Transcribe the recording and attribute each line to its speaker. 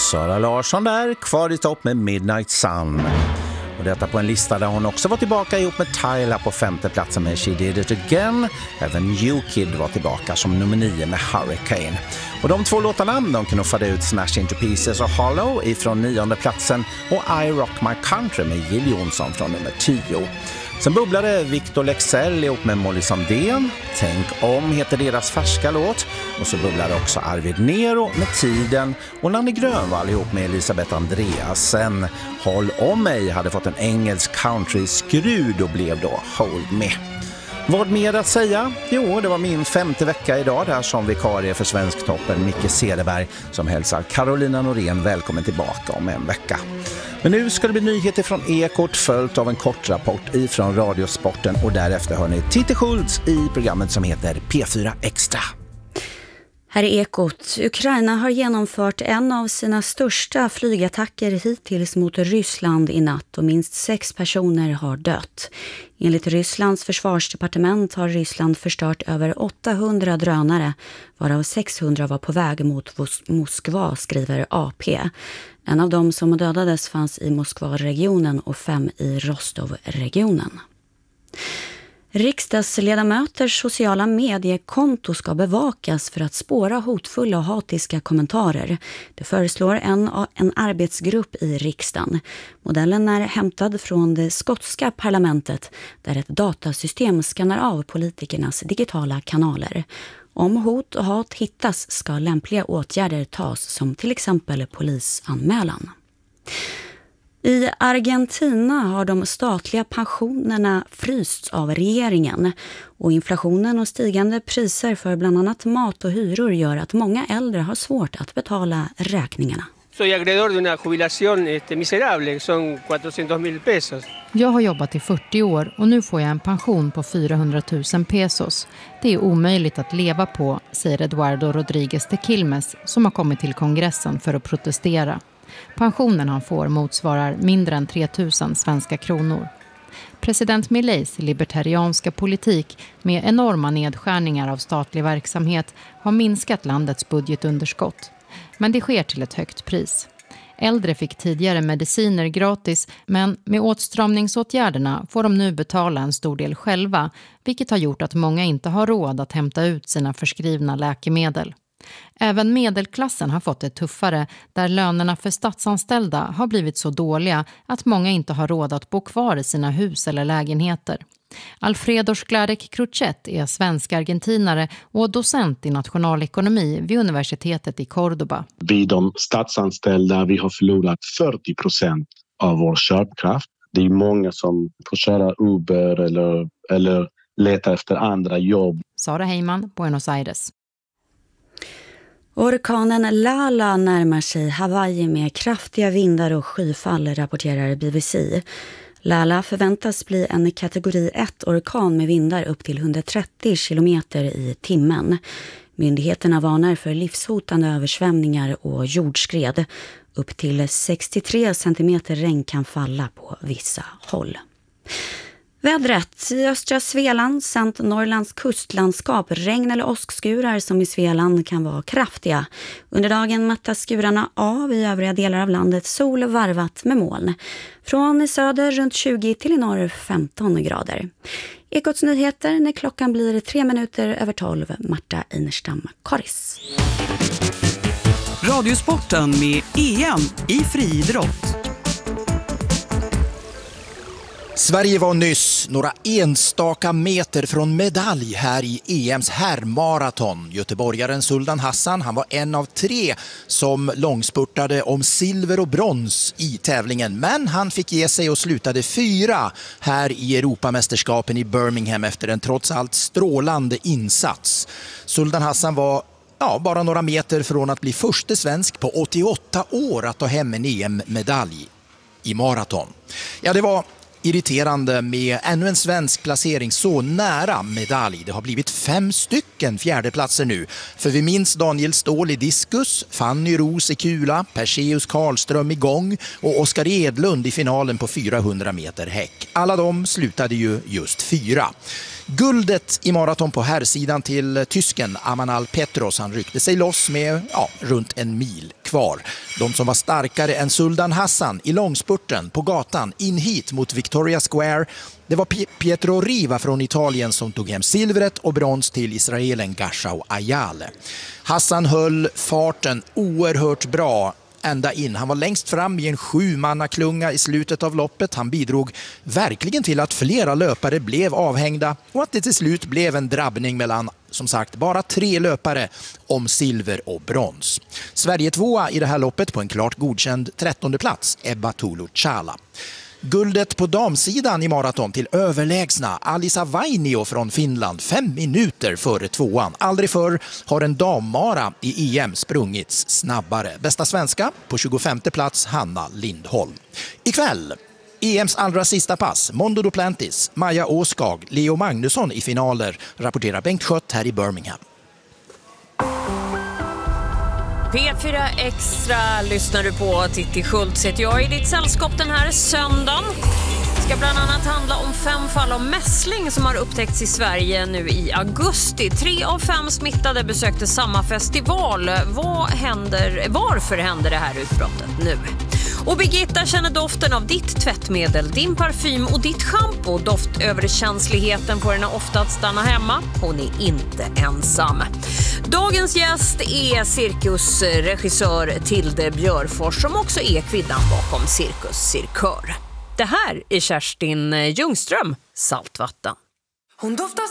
Speaker 1: Sara Larsson där, kvar i topp med Midnight Sun. Och detta på en lista där hon också var tillbaka ihop med Tyla på 5:e platsen med She Did It Again. Även New Kid var tillbaka som nummer 9 med Hurricane. Och de 2 låtarna, de knuffade ut Smash Into Pieces och Hollow ifrån 9:e platsen och I Rock My Country med Jill Johnson från nummer 10. Sen bubblade Victor Leksell ihop med Molly Sandén. Tänk om heter deras färska låt. Och så bubblade också Arvid Nero med Tiden. Och Nanne Grönvall ihop med Elisabeth Andreasen. Håll om mig hade fått en engelsk country-skrud och blev då Hold Me. Vad mer att säga? Jo, det var min 5:e vecka idag där som vikarie för Svensktoppen Micke Cederberg som hälsar Carolina Norén välkommen tillbaka om en vecka. Men nu ska det bli nyheter från Ekot följt av en kort rapport ifrån Radiosporten och därefter hör ni Titte Schultz i programmet som heter P4 Extra.
Speaker 2: Här är Ekot. Ukraina har genomfört en av sina största flygattacker hittills mot Ryssland i natt och minst 6 personer har dött. Enligt Rysslands försvarsdepartement har Ryssland förstört över 800 drönare, varav 600 var på väg mot Moskva, skriver AP. En av dem som dödades fanns i Moskva-regionen och 5 i Rostov-regionen. Riksdagsledamöters sociala mediekonto ska bevakas för att spåra hotfulla och hatiska kommentarer. Det föreslår en arbetsgrupp i riksdagen. Modellen är hämtad från det skotska parlamentet där ett datasystem skannar av politikernas digitala kanaler. Om hot och hat hittas ska lämpliga åtgärder tas som till exempel polisanmälan. I Argentina har de statliga pensionerna frysts av regeringen och inflationen och stigande priser för bland annat mat och hyror gör att många äldre har svårt att betala räkningarna.
Speaker 3: Soy acreedor de una jubilación miserable, son 400,000 pesos.
Speaker 4: Jag har jobbat i 40 år och nu får jag en pension på 400 000 pesos. Det är omöjligt att leva på, säger Eduardo Rodríguez de Quilmes som har kommit till kongressen för att protestera. Pensionen han får motsvarar mindre än 3 000 svenska kronor. President Mileis libertarianska politik med enorma nedskärningar av statlig verksamhet har minskat landets budgetunderskott. Men det sker till ett högt pris. Äldre fick tidigare mediciner gratis, men med åtstramningsåtgärderna får de nu betala en stor del själva, vilket har gjort att många inte har råd att hämta ut sina förskrivna läkemedel. Även medelklassen har fått det tuffare där lönerna för statsanställda har blivit så dåliga att många inte har råd att bo kvar i sina hus eller lägenheter. Alfredo Sklarek Kruchet är svensk-argentinare och docent i nationalekonomi vid universitetet i Cordoba.
Speaker 5: Vi de statsanställda, vi har förlorat 40% av vår köpkraft. Det är många som får köra Uber eller leta efter andra jobb.
Speaker 4: Sara Heyman, Buenos Aires.
Speaker 2: Orkanen Lala närmar sig Hawaii med kraftiga vindar och skyfall, rapporterar BBC. Lala förväntas bli en kategori 1-orkan med vindar upp till 130 kilometer i timmen. Myndigheterna varnar för livshotande översvämningar och jordskred. Upp till 63 centimeter regn kan falla på vissa håll. Vädret i östra Svealand samt Norrlands kustlandskap, regn eller åskskurar som i Svealand kan vara kraftiga. Under dagen mattas skurarna av, i övriga delar av landet sol varvat med moln. Från i söder runt 20 till i norr 15 grader. Ekots nyheter när klockan blir 3 minuter över 12. Marta Einerstam, Karis.
Speaker 6: Radiosporten med EM i friidrott.
Speaker 7: Sverige var nyss några enstaka meter från medalj här i EMs herrmaraton. Göteborgaren Sultan Hassan, han var en av 3 som långspurtade om silver och brons i tävlingen. Men han fick ge sig och slutade 4 här i Europamästerskapen i Birmingham efter en trots allt strålande insats. Sultan Hassan var bara några meter från att bli första svensk på 88 år att ta hem en EM-medalj i maraton. Ja, det var irriterande med ännu en svensk placering så nära medalj. Det har blivit 5 stycken fjärdeplatser nu. För vi minns Daniel Ståhl i diskus, Fanny Ros i kula, Perseus Karlström i gång och Oskar Edlund i finalen på 400 meter häck. Alla de slutade ju just 4. Guldet i maraton på herrsidan till tysken Amanal Petros. Han ryckte sig loss med runt en mil kvar. De som var starkare än Suldan Hassan i långspurten på gatan in hit mot Victoria Square, det var Pietro Riva från Italien som tog hem silvret och brons till israelen Gashau Ayale. Hassan höll farten oerhört bra ända in. Han var längst fram i en 7-mannaklunga i slutet av loppet. Han bidrog verkligen till att flera löpare blev avhängda och att det till slut blev en drabbning mellan, som sagt, bara 3 löpare om silver och brons. Sverige 2 i det här loppet på en klart godkänd 13:e plats, Ebba Tulu Chala. Guldet på damsidan i maraton till överlägsna Alisa Vainio från Finland 5 minuter före 2:an. Aldrig förr har en dammara i EM sprungits snabbare. Bästa svenska på 25:e plats Hanna Lindholm. Ikväll EMs allra sista pass, Mondo Duplantis, Maja Åskag, Leo Magnusson i finaler, rapporterar Bengt Schött här i Birmingham.
Speaker 8: P4 Extra lyssnar du på. Titti Schultz heter jag i ditt sällskap den här söndagen. Det ska bland annat handla om 5 fall av mässling som har upptäckts i Sverige nu i augusti. 3 av 5 smittade besökte samma festival. Varför händer det här utbrottet nu? Och Birgitta känner doften av ditt tvättmedel, din parfym och ditt shampoo. Doftöverkänsligheten får henne ofta att stanna hemma. Hon är inte ensam. Dagens gäst är cirkusregissör Tilde Björfors som också är kvinnan bakom Cirkus Cirkör. Det här är Kerstin Ljungström, Saltvatten.
Speaker 9: Hon doftar